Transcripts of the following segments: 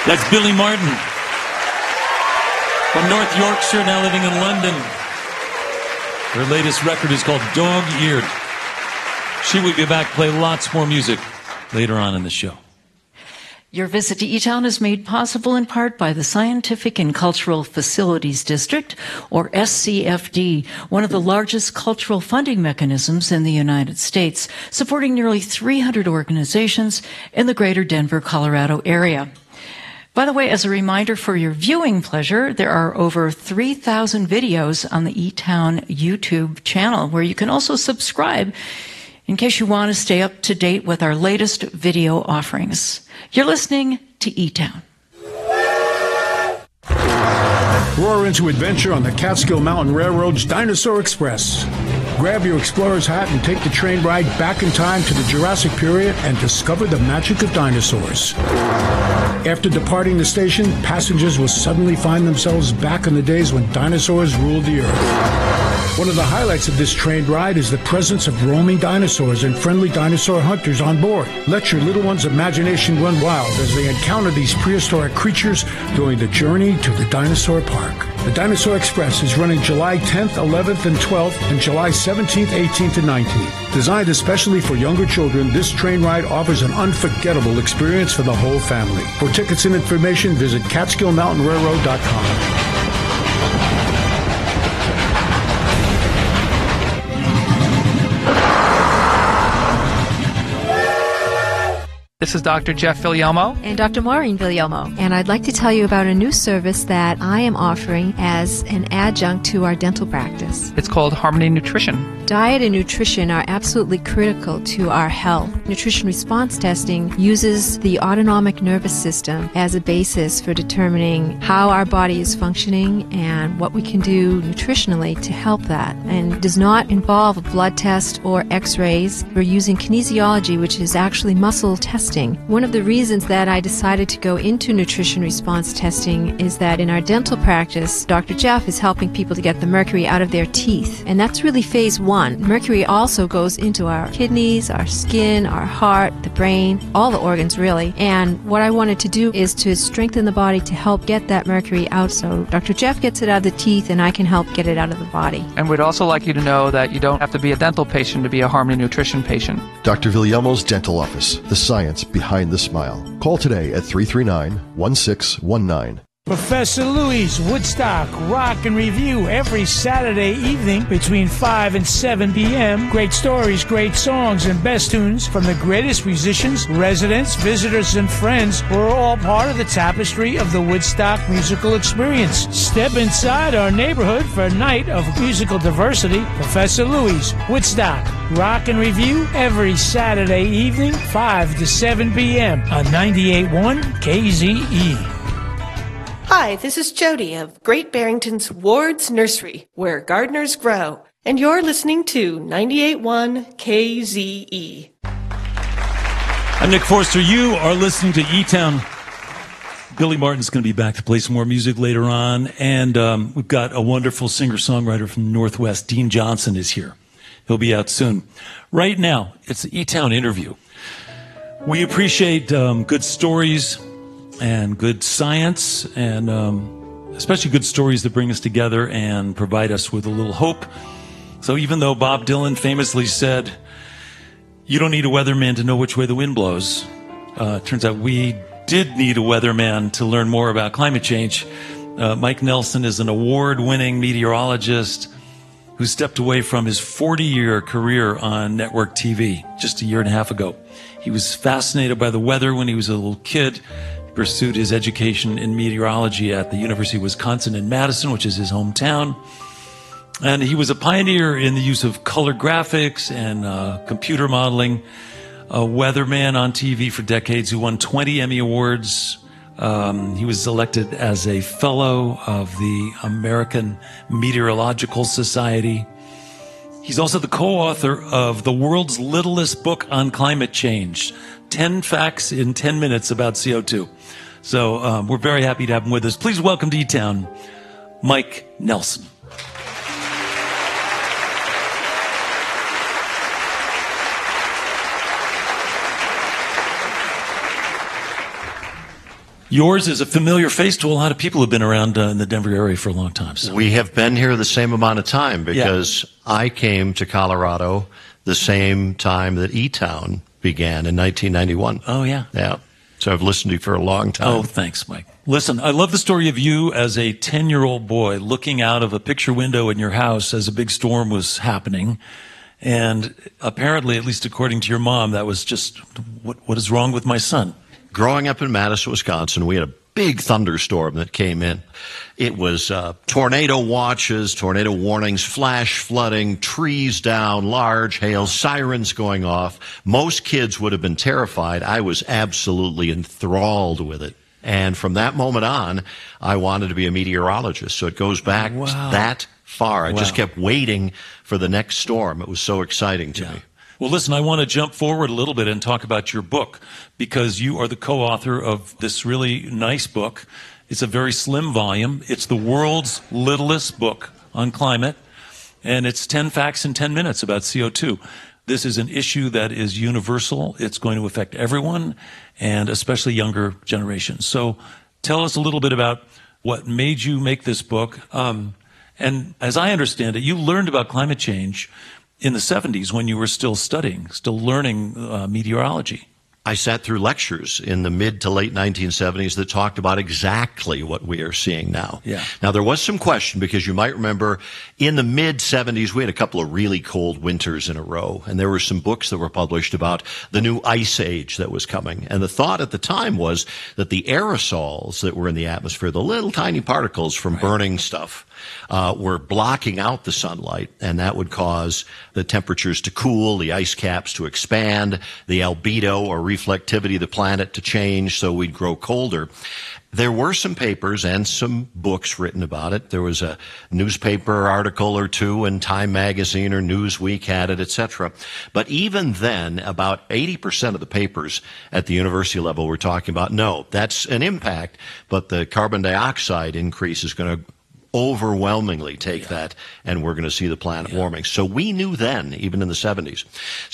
That's Billy Martin from North Yorkshire, now living in London. Her latest record is called Dog Eared. She will be back to play lots more music later on in the show. Your visit to E-Town is made possible in part by the Scientific and Cultural Facilities District, or SCFD, one of the largest cultural funding mechanisms in the United States, supporting nearly 300 organizations in the greater Denver, Colorado area. By the way, as a reminder for your viewing pleasure, there are over 3,000 videos on the E-Town YouTube channel, where you can also subscribe in case you want to stay up to date with our latest video offerings. You're listening to E-Town. Roar into adventure on the Catskill Mountain Railroad's Dinosaur Express. Grab your explorer's hat and take the train ride back in time to the Jurassic period and discover the magic of dinosaurs. After departing the station, passengers will suddenly find themselves back in the days when dinosaurs ruled the earth. One of the highlights of this train ride is the presence of roaming dinosaurs and friendly dinosaur hunters on board. Let your little one's imagination run wild as they encounter these prehistoric creatures during the journey to the dinosaur park. The Dinosaur Express is running July 10th, 11th, and 12th, and July 17th, 18th, and 19th. Designed especially for younger children, this train ride offers an unforgettable experience for the whole family. For tickets and information, visit CatskillMountainRailroad.com. This is Dr. Jeff Villielmo. And Dr. Maureen Villielmo. And I'd like to tell you about a new service that I am offering as an adjunct to our dental practice. It's called Harmony Nutrition. Diet and nutrition are absolutely critical to our health. Nutrition response testing uses the autonomic nervous system as a basis for determining how our body is functioning and what we can do nutritionally to help that, and does not involve a blood test or x-rays. We're using kinesiology, which is actually muscle testing. One of the reasons that I decided to go into nutrition response testing is that in our dental practice, Dr. Jeff is helping people to get the mercury out of their teeth, and that's really phase one. Mercury also goes into our kidneys, our skin, our heart, the brain, all the organs really. And what I wanted to do is to strengthen the body to help get that mercury out. So Dr. Jeff gets it out of the teeth and I can help get it out of the body. And we'd also like you to know that you don't have to be a dental patient to be a Harmony Nutrition patient. Dr. Villielmo's Dental Office, the science behind the smile. Call today at 339-1619. Professor Louie's Woodstock Rock and Review every Saturday evening between 5 and 7 p.m. Great stories, great songs, and best tunes from the greatest musicians, residents, visitors, and friends who are all part of the tapestry of the Woodstock musical experience. Step inside our neighborhood for a night of musical diversity. Professor Louie's Woodstock Rock and Review every Saturday evening, 5 to 7 p.m. on 98.1 KZE. Hi, this is Jody of Great Barrington's Ward's Nursery, where gardeners grow, and you're listening to 98.1 KZE. I'm Nick Forster. You are listening to E-Town. Billy Martin's going to be back to play some more music later on, and we've got a wonderful singer-songwriter from the Northwest. Dean Johnson is here. He'll be out soon. Right now, it's the E-Town interview. We appreciate good stories and good science, and especially good stories that bring us together and provide us with a little hope. So even though Bob Dylan famously said, you don't need a weatherman to know which way the wind blows, turns out we did need a weatherman to learn more about climate change. Mike Nelson is an award-winning meteorologist who stepped away from his 40-year career on network TV just a year and a half ago. He was fascinated by the weather when he was a little kid. Pursued his education in meteorology at the University of Wisconsin in Madison, which is his hometown. And he was a pioneer in the use of color graphics and computer modeling. A weatherman on TV for decades who won 20 Emmy Awards. He was elected as a fellow of the American Meteorological Society. He's also the co-author of the world's littlest book on climate change, 10 Facts in 10 Minutes about CO2. So we're very happy to have him with us. Please welcome to E-Town, Mike Nelson. Yours is a familiar face to a lot of people who've been around in the Denver area for a long time. So. We have been here the same amount of time because I came to Colorado the same time that E-Town began in 1991. Oh, yeah. Yeah. So I've listened to you for a long time. Oh, thanks, Mike. Listen, I love the story of you as a 10-year-old boy looking out of a picture window in your house as a big storm was happening. And apparently, at least according to your mom, that was just, what is wrong with my son? Growing up in Madison, Wisconsin, we had a big thunderstorm that came in. It was tornado watches, tornado warnings, flash flooding, trees down, large hail, sirens going off. Most kids would have been terrified. I was absolutely enthralled with it. And from that moment on, I wanted to be a meteorologist. So it goes back that far. I just kept waiting for the next storm. It was so exciting to me. Well, listen, I want to jump forward a little bit and talk about your book because you are the co-author of this really nice book. It's a very slim volume. It's the world's littlest book on climate, and it's 10 facts in 10 minutes about CO2. This is an issue that is universal. It's going to affect everyone, and especially younger generations. So tell us a little bit about what made you make this book. And as I understand it, you learned about climate change in the 70s when you were still studying, still learning meteorology. I sat through lectures in the mid to late 1970s that talked about exactly what we are seeing now. Yeah. Now, there was some question because you might remember in the mid 70s, we had a couple of really cold winters in a row, and there were some books that were published about the new ice age that was coming. And the thought at the time was that the aerosols that were in the atmosphere, the little tiny particles from burning stuff, were blocking out the sunlight, and that would cause the temperatures to cool, the ice caps to expand, the albedo or reflectivity of the planet to change, so we'd grow colder. There were some papers and some books written about it. There was a newspaper article or two, and Time Magazine or Newsweek had it, etc. But even then, about 80% of the papers at the university level were talking about, no, that's an impact, but the carbon dioxide increase is going to overwhelmingly take that, and we're going to see the planet warming. So we knew then, even in the 70s.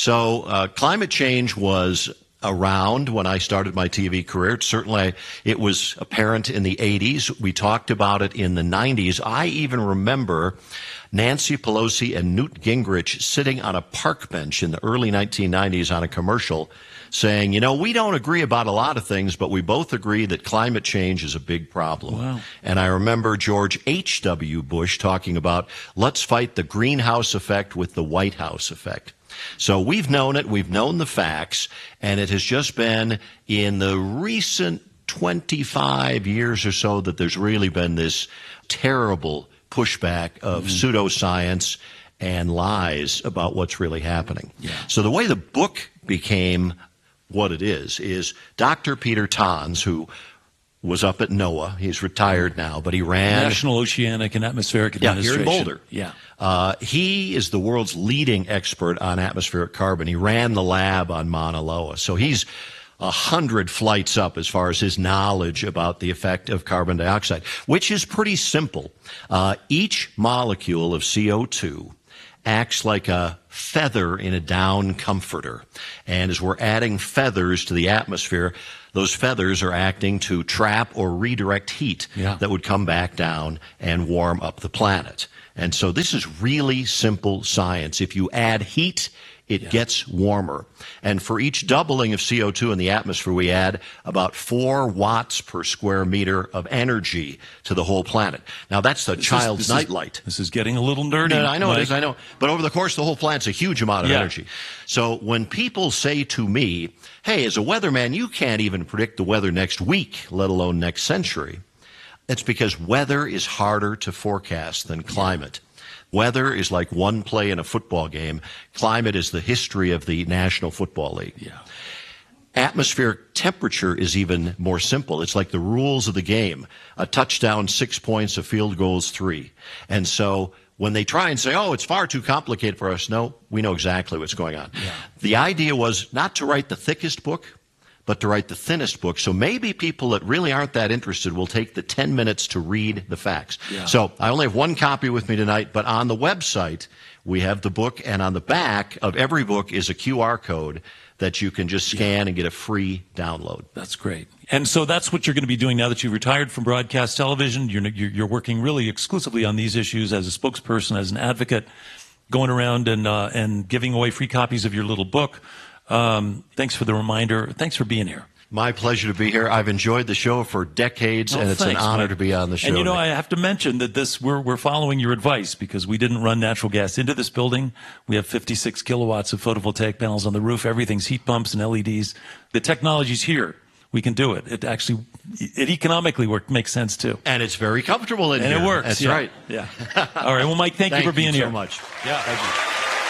So climate change was around when I started my TV career. Certainly it was apparent in the 80s. We talked about it in the 90s. I even remember Nancy Pelosi and Newt Gingrich sitting on a park bench in the early 1990s on a commercial saying, you know, we don't agree about a lot of things, but we both agree that climate change is a big problem. Wow. And I remember George H.W. Bush talking about, let's fight the greenhouse effect with the White House effect. So we've known it, we've known the facts, and it has just been in the recent 25 years or so that there's really been this terrible pushback of pseudoscience and lies about what's really happening. Yeah. So the way the book became what it is Dr. Peter Tons, who was up at NOAA. He's retired now, but he ran National Oceanic and Atmospheric Administration. Here in Boulder. Yeah. He is the world's leading expert on atmospheric carbon. He ran the lab on Mauna Loa. So he's 100 flights up as far as his knowledge about the effect of carbon dioxide, which is pretty simple. Each molecule of CO2 acts like a feather in a down comforter. And as we're adding feathers to the atmosphere, those feathers are acting to trap or redirect heat that would come back down and warm up the planet. And so this is really simple science. If you add heat, it gets warmer. And for each doubling of CO2 in the atmosphere, we add about 4 watts per square meter of energy to the whole planet. Now, that's the child's nightlight. This is getting a little nerdy. No, I know Mike. it is, I know. But over the course of the whole planet's a huge amount of energy. So when people say to me, hey, as a weatherman, you can't even predict the weather next week, let alone next century, it's because weather is harder to forecast than climate. Weather is like one play in a football game. Climate is the history of the National Football League. Yeah. Atmospheric temperature is even more simple. It's like the rules of the game. A touchdown, 6 points, a field goal is 3. And so when they try and say, oh, it's far too complicated for us, no, we know exactly what's going on. Yeah. The idea was not to write the thickest book, but to write the thinnest book. So maybe people that really aren't that interested will take the 10 minutes to read the facts. Yeah. So I only have one copy with me tonight, but on the website, we have the book, and on the back of every book is a QR code that you can just scan and get a free download. That's great. And so that's what you're going to be doing now that you've retired from broadcast television. You're working really exclusively on these issues as a spokesperson, as an advocate, going around and giving away free copies of your little book. Thanks for the reminder. Thanks for being here. My pleasure to be here. I've enjoyed the show for decades, and it's an honor to be on the show. And I have to mention that we're following your advice because we didn't run natural gas into this building. We have 56 kilowatts of photovoltaic panels on the roof. Everything's heat pumps and LEDs. The technology's here. We can do it. It economically makes sense too. And it's very comfortable in here. And it works. That's yeah. right. Yeah. All right. Well, Mike, thank you for being here. so much. Yeah. Thank you.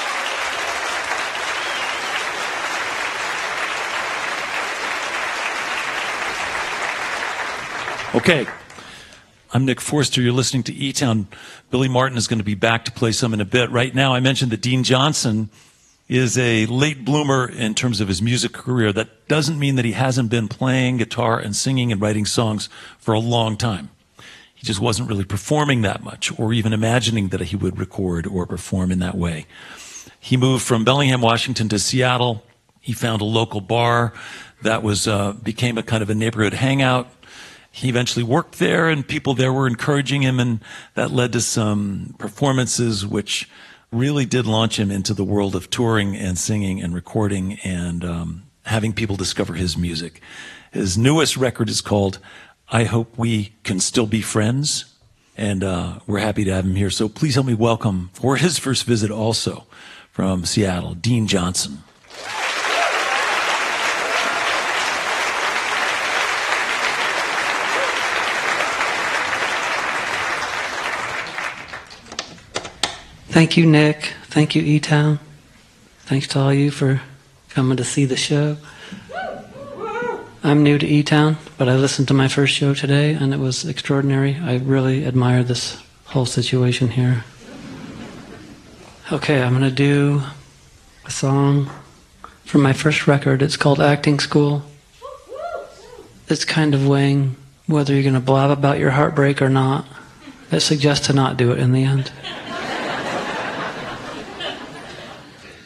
Okay. I'm Nick Forster. You're listening to E-Town. Billy Martin is going to be back to play some in a bit. Right now, I mentioned that Dean Johnson is a late bloomer in terms of his music career. That doesn't mean that he hasn't been playing guitar and singing and writing songs for a long time. He just wasn't really performing that much or even imagining that he would record or perform in that way. He moved from Bellingham, Washington to Seattle. He found a local bar that became a kind of a neighborhood hangout. He eventually worked there, and people there were encouraging him, and that led to some performances which really did launch him into the world of touring and singing and recording and having people discover his music. His newest record is called I Hope We Can Still Be Friends, and we're happy to have him here. So please help me welcome, for his first visit also, from Seattle, Dean Johnson. Thank you, Nick. Thank you, E-Town. Thanks to all you for coming to see the show. I'm new to E-Town, but I listened to my first show today, and it was extraordinary. I really admire this whole situation here. Okay, I'm going to do a song from my first record. It's called Acting School. It's kind of weighing whether you're going to blab about your heartbreak or not. It suggests to not do it in the end.